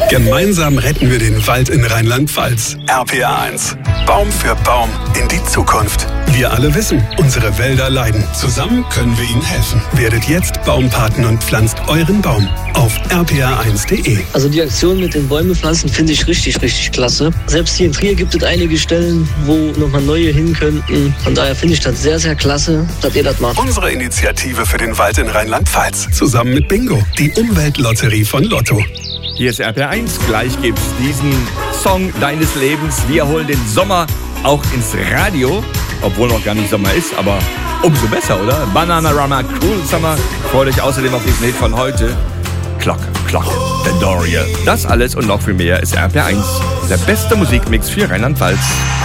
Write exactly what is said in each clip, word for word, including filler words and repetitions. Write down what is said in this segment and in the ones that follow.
Gemeinsam retten wir den Wald in Rheinland-Pfalz. R P R eins. Baum für Baum in die Zukunft. Wir alle wissen, unsere Wälder leiden. Zusammen können wir ihnen helfen. Werdet jetzt Baumpaten und pflanzt euren Baum auf r p r eins punkt d e. Also die Aktion mit den Bäume pflanzen finde ich richtig, richtig klasse. Selbst hier in Trier gibt es einige Stellen, wo nochmal neue hin könnten. Von daher finde ich das sehr, sehr klasse, dass ihr das macht. Unsere Initiative für den Wald in Rheinland-Pfalz. Zusammen mit Bingo, die Umweltlotterie von Lotto. Hier ist R P R eins, gleich gibt's diesen Song deines Lebens. Wir holen den Sommer auch ins Radio, obwohl noch gar nicht Sommer ist, aber umso besser, oder? Bananarama, Cool Summer. Freut euch außerdem auf diesen Hit von heute. Clock, Clock, The Doria. Das alles und noch viel mehr ist R P R eins, der beste Musikmix für Rheinland-Pfalz.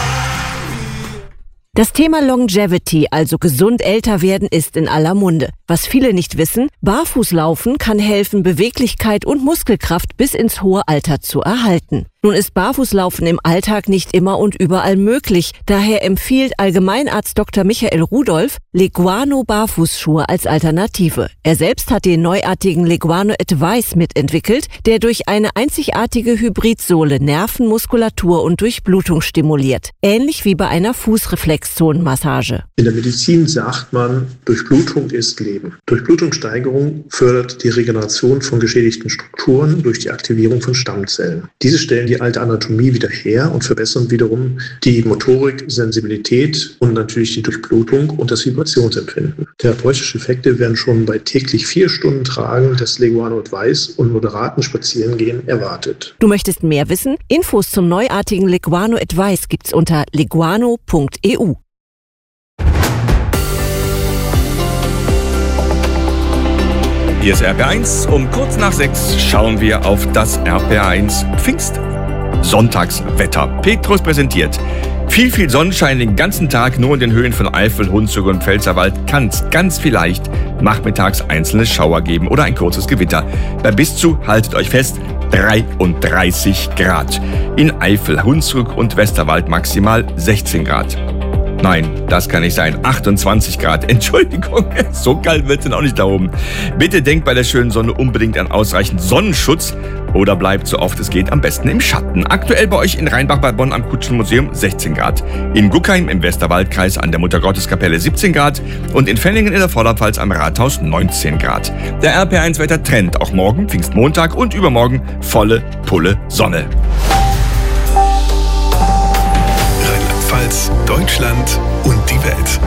Das Thema Longevity, also gesund älter werden, ist in aller Munde. Was viele nicht wissen, Barfußlaufen kann helfen, Beweglichkeit und Muskelkraft bis ins hohe Alter zu erhalten. Nun ist Barfußlaufen im Alltag nicht immer und überall möglich. Daher empfiehlt Allgemeinarzt Doktor Michael Rudolph Leguano-Barfußschuhe als Alternative. Er selbst hat den neuartigen Leguano Advice mitentwickelt, der durch eine einzigartige Hybridsohle Nerven, Muskulatur und Durchblutung stimuliert. Ähnlich wie bei einer Fußreflexzonenmassage. In der Medizin sagt man, Durchblutung ist Leben. Durchblutungssteigerung fördert die Regeneration von geschädigten Strukturen durch die Aktivierung von Stammzellen. Diese stellen die alte Anatomie wieder her und verbessern wiederum die Motorik, Sensibilität und natürlich die Durchblutung und das Vibrationsempfinden. Therapeutische Effekte werden schon bei täglich vier Stunden Tragen des Leguano Advice und moderaten Spazierengehen erwartet. Du möchtest mehr wissen? Infos zum neuartigen Leguano Advice gibt's unter leguano punkt e u. Hier ist R P R eins. Um kurz nach sechs schauen wir auf das R P R eins Pfingst Sonntagswetter. Petrus präsentiert. Viel, viel Sonnenschein den ganzen Tag, nur in den Höhen von Eifel, Hunsrück und Pfälzerwald kann es ganz vielleicht nachmittags einzelne Schauer geben oder ein kurzes Gewitter. Bei bis zu, haltet euch fest, dreiunddreißig Grad. In Eifel, Hunsrück und Westerwald maximal sechzehn Grad. Nein, das kann nicht sein. achtundzwanzig Grad. Entschuldigung, so kalt wird es denn auch nicht da oben. Bitte denkt bei der schönen Sonne unbedingt an ausreichend Sonnenschutz oder bleibt so oft es geht am besten im Schatten. Aktuell bei euch in Rheinbach bei Bonn am Kutschenmuseum sechzehn Grad. In Guckheim im Westerwaldkreis an der Muttergotteskapelle siebzehn Grad und in Fenningen in der Vorderpfalz am Rathaus neunzehn Grad. Der R P R eins Wetter trennt auch morgen, Pfingstmontag und übermorgen volle Pulle Sonne. Rheinland-Pfalz, Deutschland und die Welt.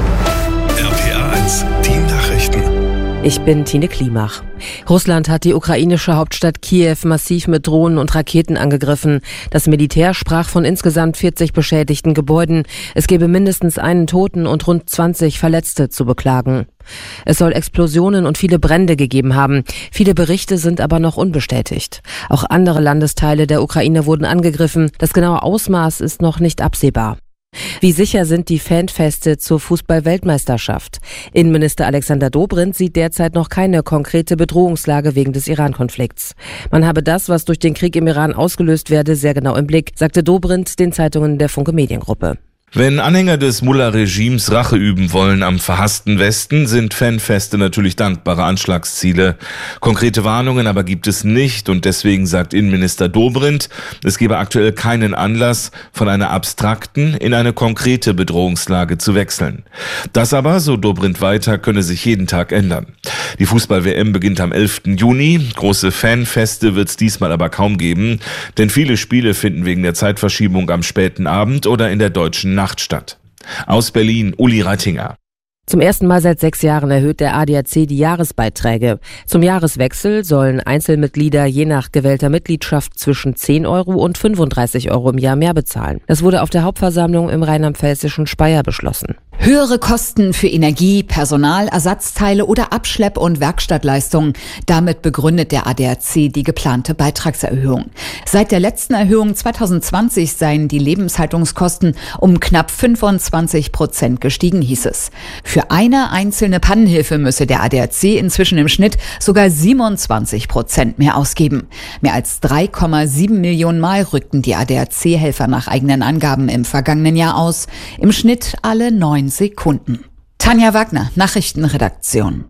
R P R eins, die Nachrichten. Ich bin Tine Klimach. Russland hat die ukrainische Hauptstadt Kiew massiv mit Drohnen und Raketen angegriffen. Das Militär sprach von insgesamt vierzig beschädigten Gebäuden. Es gebe mindestens einen Toten und rund zwanzig Verletzte zu beklagen. Es soll Explosionen und viele Brände gegeben haben. Viele Berichte sind aber noch unbestätigt. Auch andere Landesteile der Ukraine wurden angegriffen. Das genaue Ausmaß ist noch nicht absehbar. Wie sicher sind die Fanfeste zur Fußball-Weltmeisterschaft? Innenminister Alexander Dobrindt sieht derzeit noch keine konkrete Bedrohungslage wegen des Iran-Konflikts. Man habe das, was durch den Krieg im Iran ausgelöst werde, sehr genau im Blick, sagte Dobrindt den Zeitungen der Funke Mediengruppe. Wenn Anhänger des Mullah-Regimes Rache üben wollen am verhassten Westen, sind Fanfeste natürlich dankbare Anschlagsziele. Konkrete Warnungen aber gibt es nicht und deswegen sagt Innenminister Dobrindt, es gebe aktuell keinen Anlass, von einer abstrakten in eine konkrete Bedrohungslage zu wechseln. Das aber, so Dobrindt weiter, könne sich jeden Tag ändern. Die Fußball-W M beginnt am elften Juni. Große Fanfeste wird es diesmal aber kaum geben, denn viele Spiele finden wegen der Zeitverschiebung am späten Abend oder in der deutschen Nacht statt. Aus Berlin, Uli Reitinger. Zum ersten Mal seit sechs Jahren erhöht der A D A C die Jahresbeiträge. Zum Jahreswechsel sollen Einzelmitglieder je nach gewählter Mitgliedschaft zwischen zehn Euro und fünfunddreißig Euro im Jahr mehr bezahlen. Das wurde auf der Hauptversammlung im rheinland-pfälzischen Speyer beschlossen. Höhere Kosten für Energie, Personal, Ersatzteile oder Abschlepp- und Werkstattleistungen. Damit begründet der A D A C die geplante Beitragserhöhung. Seit der letzten Erhöhung zwanzig zwanzig seien die Lebenshaltungskosten um knapp fünfundzwanzig Prozent gestiegen, hieß es. Für eine einzelne Pannenhilfe müsse der A D A C inzwischen im Schnitt sogar siebenundzwanzig Prozent mehr ausgeben. Mehr als drei Komma sieben Millionen Mal rückten die A D A C-Helfer nach eigenen Angaben im vergangenen Jahr aus. Im Schnitt alle neun Sekunden. Tanja Wagner, Nachrichtenredaktion.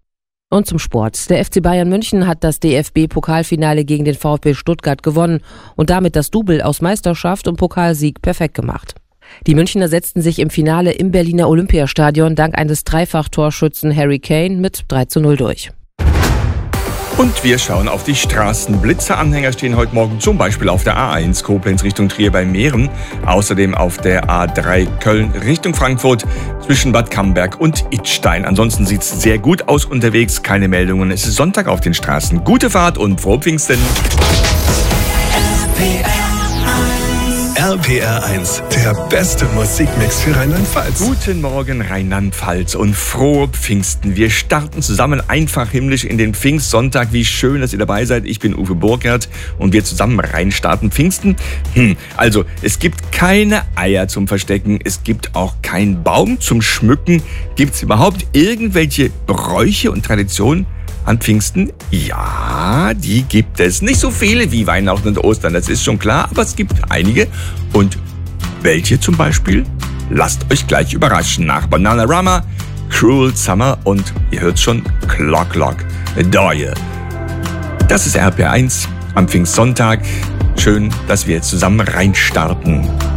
Und zum Sport. Der F C Bayern München hat das D F B-Pokalfinale gegen den VfB Stuttgart gewonnen und damit das Double aus Meisterschaft und Pokalsieg perfekt gemacht. Die Münchner setzten sich im Finale im Berliner Olympiastadion dank eines Dreifach-Torschützen Harry Kane mit drei zu null durch. Und wir schauen auf die Straßen. Blitzeranhänger stehen heute Morgen zum Beispiel auf der A eins Koblenz Richtung Trier bei Meeren. Außerdem auf der A drei Köln Richtung Frankfurt zwischen Bad Camberg und Idstein. Ansonsten sieht es sehr gut aus unterwegs. Keine Meldungen. Es ist Sonntag auf den Straßen. Gute Fahrt und frohe Pfingsten. R P R eins, der beste Musikmix für Rheinland-Pfalz. Guten Morgen Rheinland-Pfalz und frohe Pfingsten. Wir starten zusammen einfach himmlisch in den Pfingstsonntag. Wie schön, dass ihr dabei seid. Ich bin Uwe Burkhardt und wir zusammen reinstarten. Pfingsten, hm, also es gibt keine Eier zum Verstecken. Es gibt auch keinen Baum zum Schmücken. Gibt es überhaupt irgendwelche Bräuche und Traditionen an Pfingsten? Ja, die gibt es. Nicht so viele wie Weihnachten und Ostern, das ist schon klar, aber es gibt einige. Und welche zum Beispiel? Lasst euch gleich überraschen. Nach Bananarama, Cruel Summer und, ihr hört's schon, Clock Clock Doyle. Das ist R P R eins am Pfingstsonntag. Schön, dass wir zusammen reinstarten.